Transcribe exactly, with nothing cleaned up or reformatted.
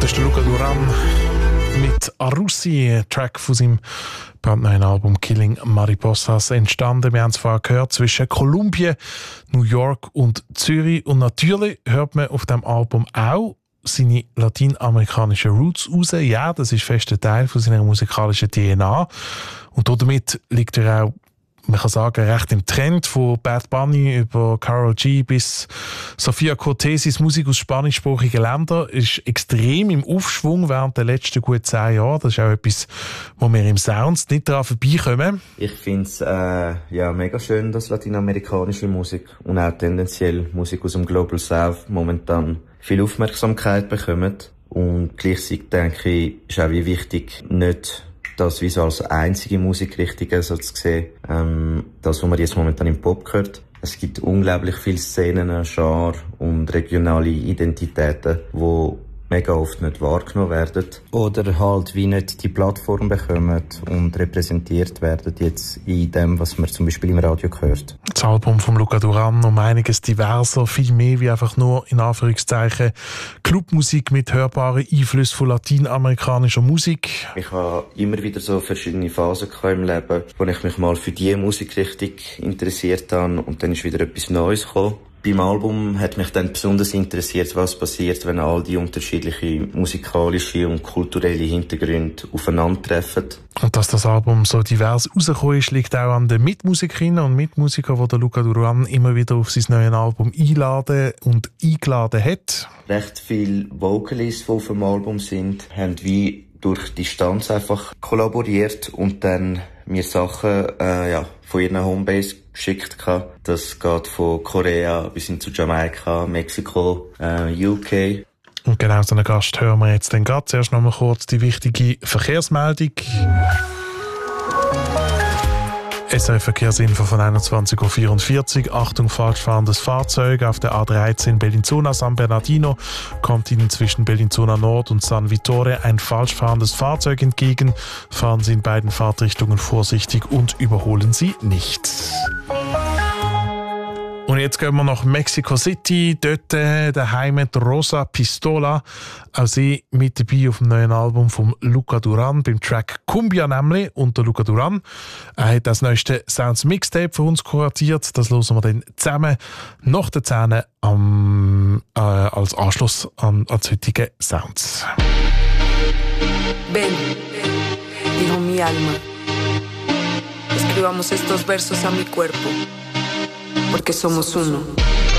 ist der Luca Duran mit Arussi, ein Track von seinem brandneuen Album Killing Mariposas entstanden. Wir haben es vorher gehört, zwischen Kolumbien, New York und Zürich. Und natürlich hört man auf dem Album auch seine lateinamerikanischen Roots raus. Ja, das ist fest ein Teil von seiner musikalischen D N A. Und damit liegt er auch, man kann sagen, recht im Trend von Bad Bunny über Karol G bis Sofia Cortesis. Musik aus spanischsprachigen Ländern ist extrem im Aufschwung während der letzten gut zehn Jahre. Das ist auch etwas, wo wir im Sounds nicht daran vorbeikommen. Ich finde es äh, ja, mega schön, dass lateinamerikanische Musik und auch tendenziell Musik aus dem Global South momentan viel Aufmerksamkeit bekommen. Und gleichzeitig denke ich, ist auch wie wichtig, nicht das wie so als einzige Musikrichtung so zu sehen, ähm, das, was man jetzt momentan im Pop hört. Es gibt unglaublich viele Szenen, Genres und regionale Identitäten, die mega oft nicht wahrgenommen werden. Oder halt wie nicht die Plattform bekommen und repräsentiert werden jetzt in dem, was man zum Beispiel im Radio hört. Das Album von Luca Duran um einiges diverser, viel mehr wie einfach nur in Anführungszeichen Clubmusik mit hörbaren Einflüssen von lateinamerikanischer Musik. Ich habe immer wieder so verschiedene Phasen im Leben, wo ich mich mal für diese Musikrichtung interessiert habe und dann ist wieder etwas Neues gekommen. Beim Album hat mich dann besonders interessiert, was passiert, wenn all die unterschiedlichen musikalische und kulturelle Hintergründe aufeinandertreffen. Und dass das Album so divers rausgekommen ist, liegt auch an den Mitmusikerinnen und Mitmusikern, die der Luca Duran immer wieder auf sein neues Album einladen und eingeladen hat. Recht viele Vocalists, die auf dem Album sind, haben wie durch Distanz einfach kollaboriert und dann mir Sachen äh, ja, von ihren Homebase geschickt. Das geht von Korea bis hin zu Jamaika, Mexiko, äh, U K. Und genau so einen Gast hören wir jetzt dann gerade. Zuerst noch mal kurz die wichtige Verkehrsmeldung. S R F-Verkehrsinfo von einundzwanzig Uhr vierundvierzig. Achtung, falsch fahrendes Fahrzeug auf der A dreizehn Bellinzona San Bernardino kommt Ihnen zwischen Bellinzona Nord und San Vittore ein falsch fahrendes Fahrzeug entgegen. Fahren Sie in beiden Fahrtrichtungen vorsichtig und überholen Sie nicht. Und jetzt gehen wir nach Mexico City, dort äh, daheim mit Rosa Pistola. Auch sie mit dabei auf dem neuen Album von Luca Duran, beim Track Cumbia nämlich. Und der Luca Duran er hat das neueste Sounds Mixtape für uns kuratiert. Das hören wir dann zusammen nach der Zähne am, äh, als Anschluss an, an die heutigen Sounds. Ven, dijo mi alma. Escribamos estos versos a mi cuerpo. Porque somos uno.